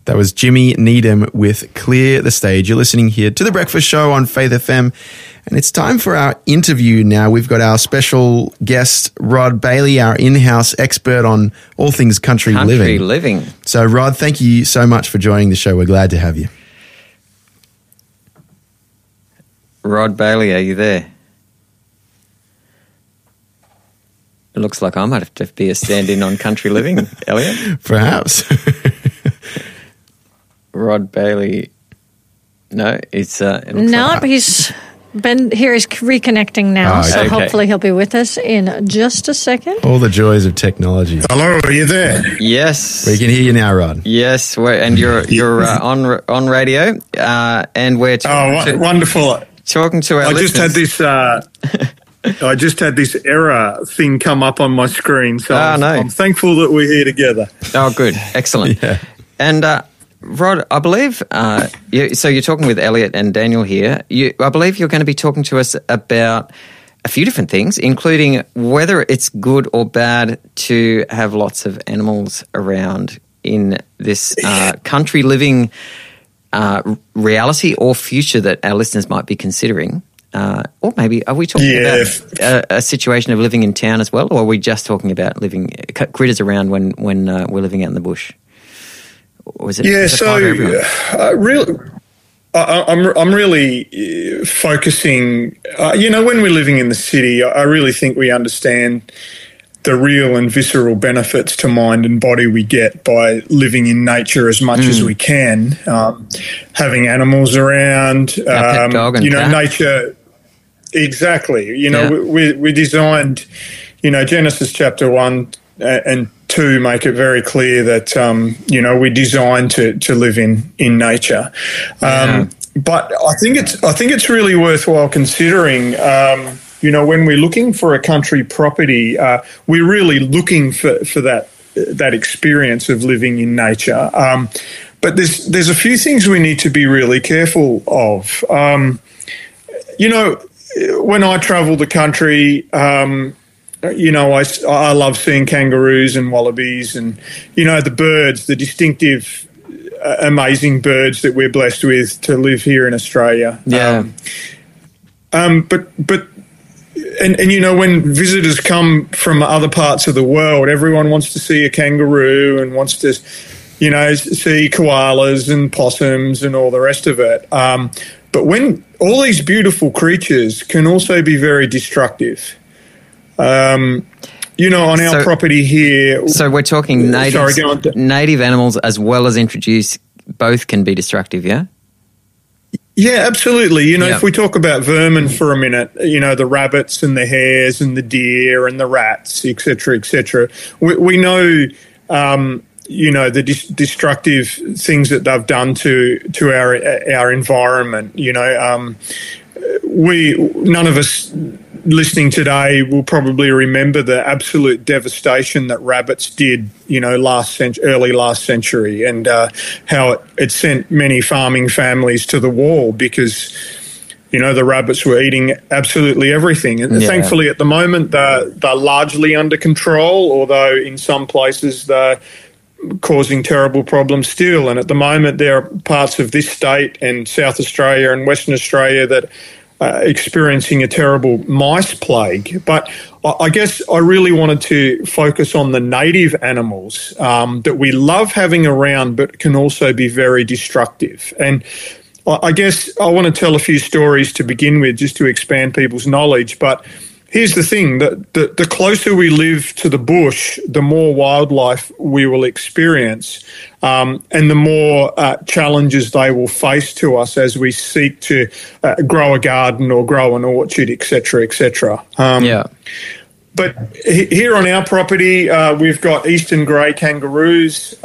That was Jimmy Needham with Clear the Stage. You're listening here to The Breakfast Show on Faith FM. And it's time for our interview now. We've got our special guest, Rod Bailey, our in-house expert on all things country living. So, Rod, thank you so much for joining the show. We're glad to have you. Rod Bailey, are you there? It looks like I might have to be a stand-in on country living, Elliot. Perhaps. Rod Bailey. No, it's he's been here. He's reconnecting now, so hopefully he'll be with us in just a second. All the joys of technology. Hello, are you there? Yes, we can hear you now, Rod. Yes, and you're on radio, and we're wonderful. Talking to our listeners. I just had this error thing come up on my screen, so I'm thankful that we're here together. Oh, good, excellent. Yeah. And Rod, I believe, so you're talking with Elliot and Daniel here. I believe you're going to be talking to us about a few different things, including whether it's good or bad to have lots of animals around in this country living reality or future that our listeners might be considering. Or maybe, are we talking about a situation of living in town as well, or are we just talking about living critters around when we're living out in the bush? Or is it, I'm really focusing. When we're living in the city, I really think we understand the real and visceral benefits to mind and body we get by living in nature as much as we can. Having animals around, dog and cat. Nature. Exactly. We designed. Genesis chapter 1 and 2 make it very clear that we're designed to live in nature. But I think it's really worthwhile considering. When we're looking for a country property, we're really looking for that experience of living in nature. But there's a few things we need to be really careful of. When I travel the country, I love seeing kangaroos and wallabies and, the birds, the distinctive, amazing birds that we're blessed with to live here in Australia. Yeah. But when visitors come from other parts of the world, everyone wants to see a kangaroo and wants to, see koalas and possums and all the rest of it. But when all these beautiful creatures can also be very destructive. On our property here. So we're talking native animals as well as introduced, both can be destructive, yeah? Yeah, absolutely. If we talk about vermin for a minute, the rabbits and the hares and the deer and the rats, et cetera, we know, the destructive things that they've done to our environment. None of us listening today will probably remember the absolute devastation that rabbits did, early last century, and how it sent many farming families to the wall because, the rabbits were eating absolutely everything. And thankfully, at the moment, they're largely under control, although in some places they're causing terrible problems still. And at the moment, there are parts of this state and South Australia and Western Australia that experiencing a terrible mice plague. But I guess I really wanted to focus on the native animals that we love having around but can also be very destructive. And I guess I want to tell a few stories to begin with just to expand people's knowledge. But here's the thing, the closer we live to the bush, the more wildlife we will experience and the more challenges they will face to us as we seek to grow a garden or grow an orchard, et cetera, et cetera. But here on our property, we've got eastern grey kangaroos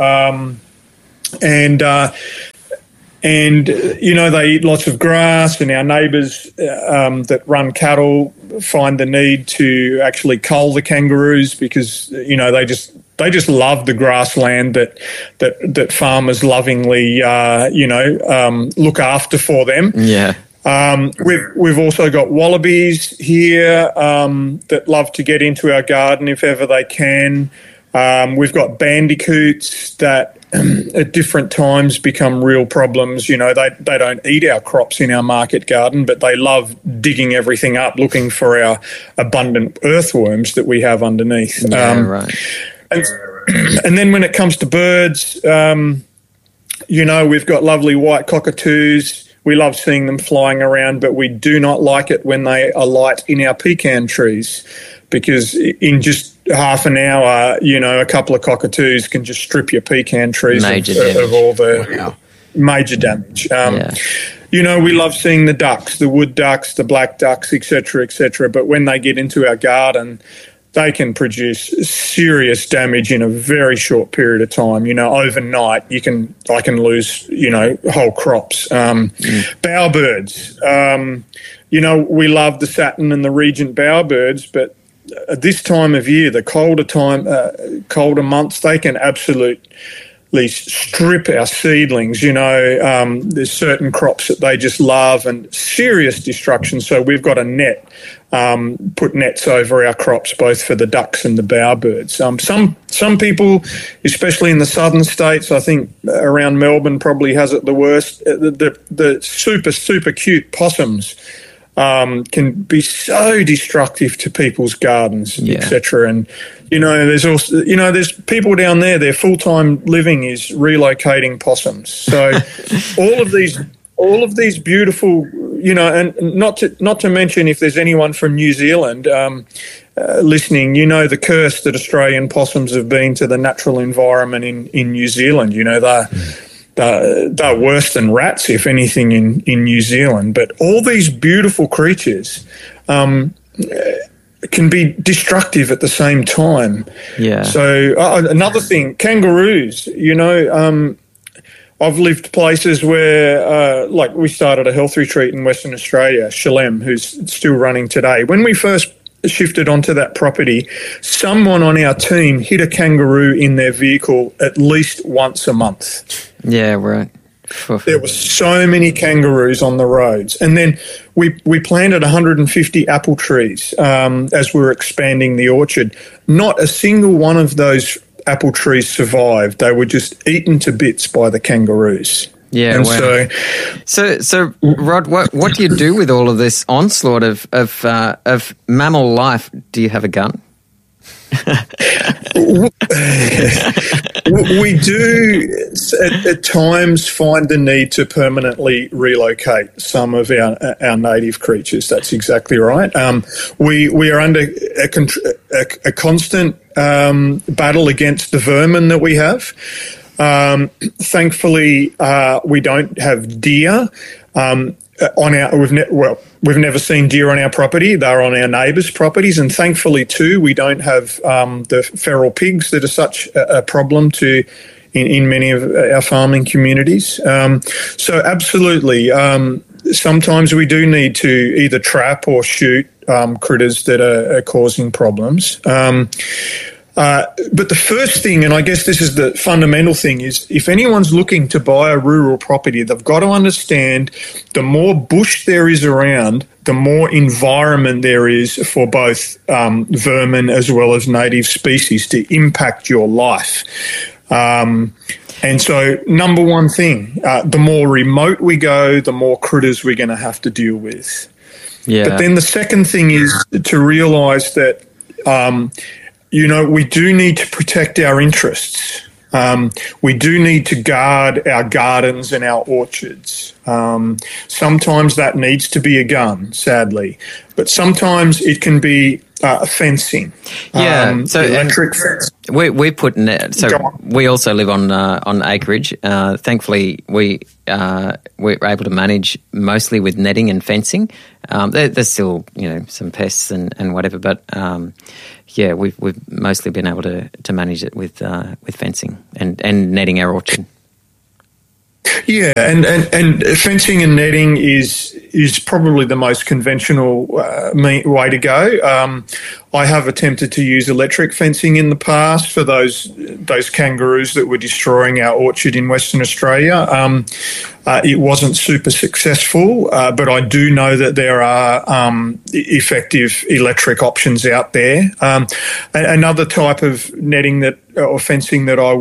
and they eat lots of grass, and our neighbours that run cattle find the need to actually cull the kangaroos because, they just love the grassland that farmers lovingly, look after for them. Yeah. We've also got wallabies here that love to get into our garden if ever they can. We've got bandicoots that at different times become real problems. You know, they don't eat our crops in our market garden, but they love digging everything up, looking for our abundant earthworms that we have underneath. Yeah, right. And then when it comes to birds, you know, we've got lovely white cockatoos. We love seeing them flying around, but we do not like it when they alight in our pecan trees, because in just half an hour, you know, a couple of cockatoos can just strip your pecan trees of all the major damage. You know, we love seeing the ducks, the wood ducks, the black ducks, et cetera, but when they get into our garden, they can produce serious damage in a very short period of time. You know, overnight, I can lose, you know, whole crops. Bowerbirds, you know, we love the satin and the regent bowerbirds, but at this time of year, the colder months, they can absolutely strip our seedlings. You know, there's certain crops that they just love, and serious destruction. So we've got a net. Put nets over our crops, both for the ducks and the bowerbirds. Some people, especially in the southern states, I think around Melbourne probably has it the worst. The super cute possums can be so destructive to people's gardens, etc. And you know, there's people down there. Their full-time living is relocating possums. So all of these beautiful, you know, and not to mention, if there's anyone from New Zealand listening, you know, the curse that Australian possums have been to the natural environment in New Zealand. You know, they're worse than rats, if anything, in New Zealand. But all these beautiful creatures can be destructive at the same time. Yeah. So another thing, kangaroos, you know, I've lived places where, like we started a health retreat in Western Australia, Shalem, who's still running today. When we first shifted onto that property, someone on our team hit a kangaroo in their vehicle at least once a month. Yeah, right. There were so many kangaroos on the roads. And then we planted 150 apple trees as we were expanding the orchard. Not a single one of those apple trees survived. They were just eaten to bits by the kangaroos. Yeah, and wow. So Rod, what do you do with all of this onslaught of mammal life? Do you have a gun? We do at times find the need to permanently relocate some of our native creatures. That's exactly right. We are under a constant battle against the vermin that we have. Thankfully, we don't have deer on our. We've never seen deer on our property. They're on our neighbours' properties, and thankfully too, we don't have the feral pigs that are such a problem in many of our farming communities. So absolutely, sometimes we do need to either trap or shoot critters that are causing problems. But the first thing, and I guess this is the fundamental thing, is if anyone's looking to buy a rural property, they've got to understand the more bush there is around, the more environment there is for both vermin as well as native species to impact your life. And so, number one thing, the more remote we go, the more critters we're going to have to deal with. Yeah. But then the second thing is to realise that you know, we do need to protect our interests. We do need to guard our gardens and our orchards. Sometimes that needs to be a gun, sadly, but sometimes it can be fencing. Yeah, so electric fencing. We put net. So we also live on acreage. Thankfully, we're able to manage mostly with netting and fencing. There's still, you know, some pests and whatever, but yeah, we've mostly been able to manage it with fencing and netting our orchard. Yeah, and fencing and netting is probably the most conventional way to go. I have attempted to use electric fencing in the past for those kangaroos that were destroying our orchard in Western Australia. It wasn't super successful, but I do know that there are effective electric options out there. Another type of netting or fencing that I would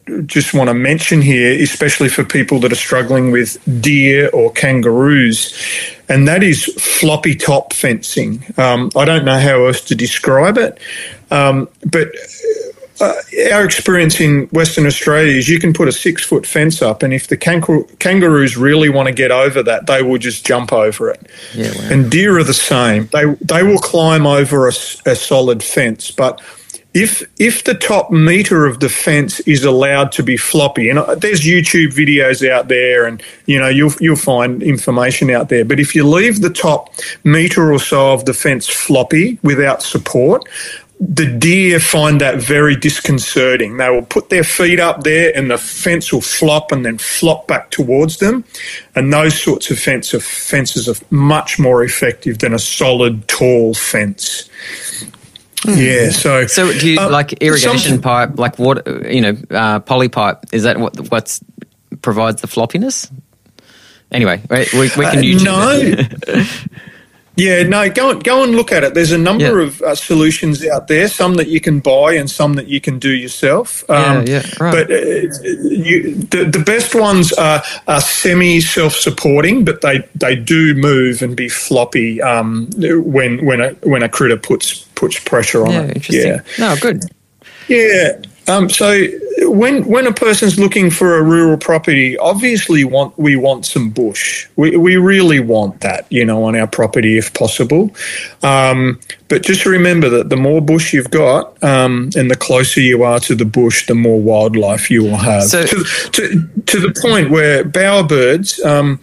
just want to mention here, especially for people that are struggling with deer or kangaroos, and that is floppy top fencing. I don't know how else to describe it, but our experience in Western Australia is you can put a 6-foot fence up, and if the kangaroos really want to get over that, they will just jump over it. Yeah, wow. And deer are the same. They will climb over a solid fence, but if the top metre of the fence is allowed to be floppy, and there's YouTube videos out there, and you'll find information out there, but if you leave the top metre or so of the fence floppy without support, the deer find that very disconcerting. They will put their feet up there and the fence will flop and then flop back towards them. And those sorts of fences are much more effective than a solid, tall fence. Yeah, so do you like irrigation pipe, like water, poly pipe? Is that what provides the floppiness? Anyway, we can YouTube that. Yeah, no, go and look at it. There's a number of solutions out there, some that you can buy and some that you can do yourself. Right. But the best ones are semi-self-supporting, but they do move and be floppy when a critter puts pressure on it. Interesting. Yeah, no, good. Yeah. So when a person's looking for a rural property, obviously we want some bush. We really want that, on our property if possible. But just remember that the more bush you've got, and the closer you are to the bush, the more wildlife you will have. So, to the point where bowerbirds,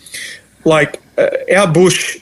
our bush,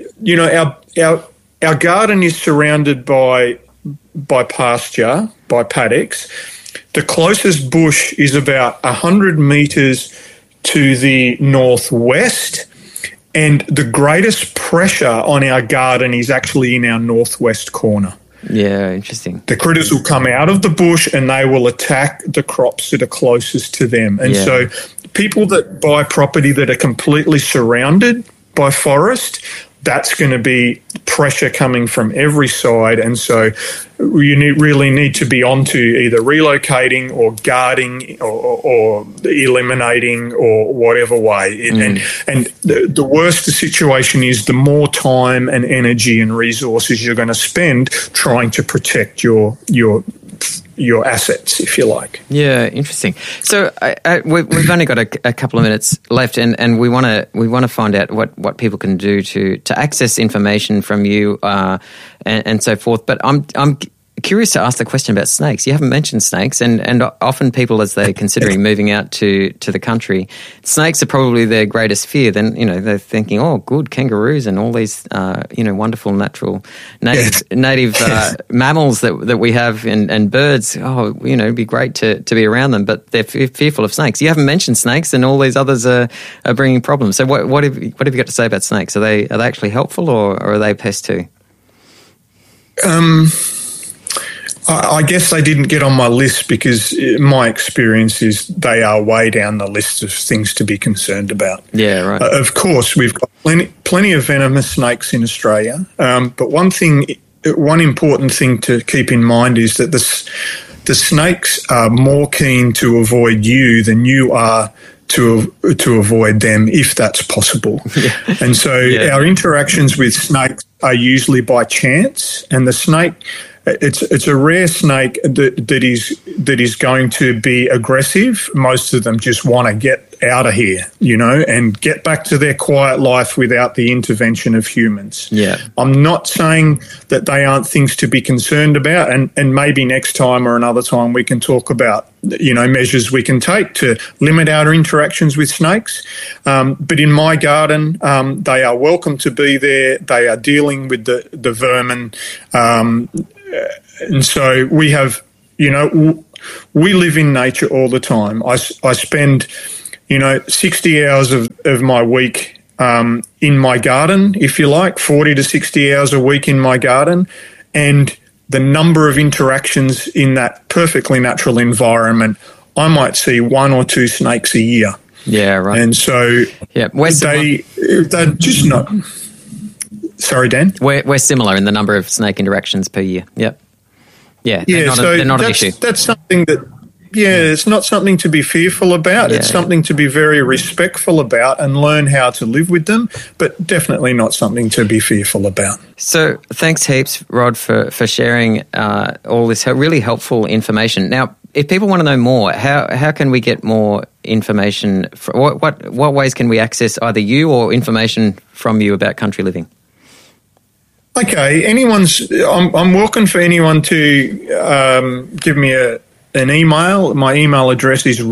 our garden is surrounded by pasture, by paddocks. The closest bush is about 100 metres to the northwest, and the greatest pressure on our garden is actually in our northwest corner. Yeah, interesting. The critters will come out of the bush and they will attack the crops that are closest to them. And so people that buy property that are completely surrounded by forest, that's going to be pressure coming from every side, and so you really need to be onto either relocating or guarding or eliminating or whatever way. And the worse the situation is, the more time and energy and resources you're going to spend trying to protect your assets, if you like. Yeah, interesting. So we've only got a couple of minutes left, and we want to find out what people can do to access information from you and so forth. But I'm curious to ask the question about snakes. You haven't mentioned snakes, and often people, as they're considering moving out to the country, snakes are probably their greatest fear. Then they're thinking, oh, good, kangaroos and all these wonderful natural native mammals that we have and birds. Oh, it'd be great to be around them, but they're fearful of snakes. You haven't mentioned snakes, and all these others are bringing problems. So what have you got to say about snakes? Are they actually helpful, or are they pests too? I guess they didn't get on my list because my experience is they are way down the list of things to be concerned about. Yeah, right. Of course, we've got plenty of venomous snakes in Australia, but one important thing to keep in mind is that the snakes are more keen to avoid you than you are to avoid them, if that's possible. Yeah. And so our interactions with snakes are usually by chance, and the snake, it's a rare snake that is going to be aggressive. Most of them just want to get out of here, and get back to their quiet life without the intervention of humans. Yeah. I'm not saying that they aren't things to be concerned about, and maybe next time or another time we can talk about measures we can take to limit our interactions with snakes. But in my garden, they are welcome to be there. They are dealing with the vermin. And so we have, we live in nature all the time. I spend, 60 hours of my week in my garden, if you like, 40 to 60 hours a week in my garden. And the number of interactions in that perfectly natural environment, I might see 1 or 2 snakes a year. Yeah, right. And so they're just not... Sorry, Dan? We're similar in the number of snake interactions per year. Yep. Yeah, they're not an issue. That's something that it's not something to be fearful about. It's something to be very respectful about and learn how to live with them, but definitely not something to be fearful about. So thanks heaps, Rod, for sharing all this really helpful information. Now, if people want to know more, how can we get more information? What ways can we access either you or information from you about country living? Okay, I'm welcome for anyone to give me an email. My email address is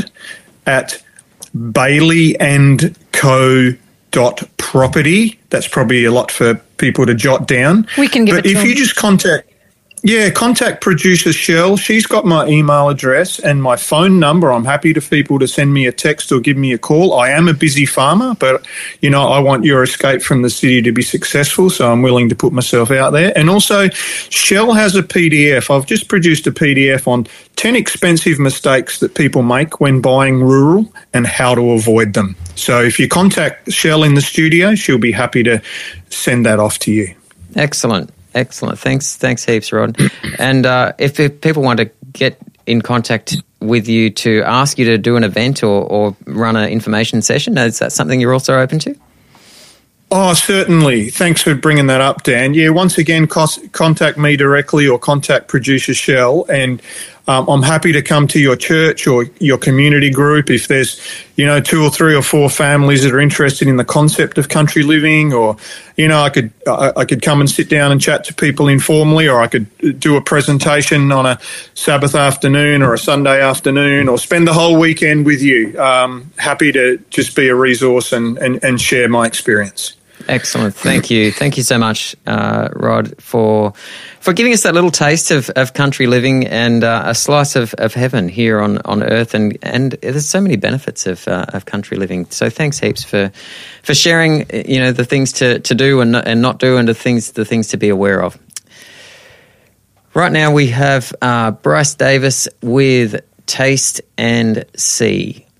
rod@baileyandco.property. That's probably a lot for people to jot down. We can give it to them. But if you just contact producer Shell. She's got my email address and my phone number. I'm happy for people to send me a text or give me a call. I am a busy farmer, but, I want your escape from the city to be successful, so I'm willing to put myself out there. And also, Shell has a PDF. I've just produced a PDF on 10 expensive mistakes that people make when buying rural and how to avoid them. So if you contact Shell in the studio, she'll be happy to send that off to you. Excellent. Thanks heaps, Rod. And if people want to get in contact with you to ask you to do an event or run an information session, is that something you're also open to? Oh, certainly. Thanks for bringing that up, Dan. Yeah, once again, contact me directly or contact producer Shell, and I'm happy to come to your church or your community group if there's, 2 or 3 or 4 families that are interested in the concept of country living, or, I could come and sit down and chat to people informally, or I could do a presentation on a Sabbath afternoon or a Sunday afternoon, or spend the whole weekend with you. Happy to just be a resource and share my experience. Excellent. Thank you. Thank you so much, Rod, for giving us that little taste of country living and a slice of heaven here on earth. And there's so many benefits of country living. So thanks heaps for sharing, the things to do and not do, and the things to be aware of. Right now we have Bryce Davis with Taste and See.